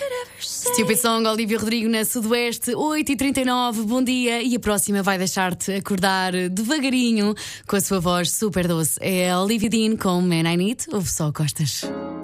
Stupid Song, Olivia Rodrigo na Sudoeste, 8h39, bom dia. E a próxima vai deixar-te acordar devagarinho com a sua voz super doce. É a Olivia Dean com Man I Need, ouve só Costas.